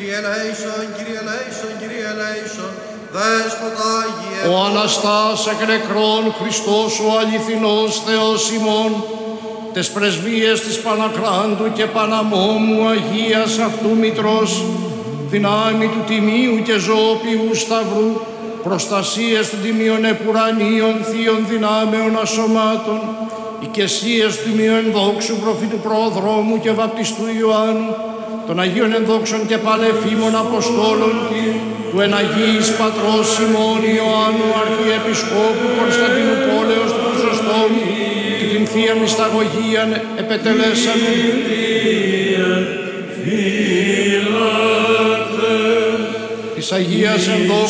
Kyrie eleison, Kyrie eleison, Kyrie eleison, Δέσποτα Άγιε. Ο Αναστάς εκ νεκρών Χριστός ο αληθινός Θεός ημών, τες πρεσβείες της Πανακράντου και Παναμόμου Αγίας αυτού Μητρός, δυνάμει του τιμίου και ζωοποιού Σταυρού, προστασίες των τιμίων επουρανίων θείων δυνάμεων ασωμάτων, οικεσίες του τιμίου ενδόξου προφήτου προδρόμου και βαπτιστού Ιωάννου, των Αγίων ενδόξων και παλεφήμων Αποστόλων, του εναγίης Πατρός Σιμών Ιωάννου Αρχιεπισκόπου Κωνσταντίνου Πόλεως του Χρυσοστόμου και την Θεία Μυσταγωγίαν επετελέσαμε. Της Αγίας ενδόξου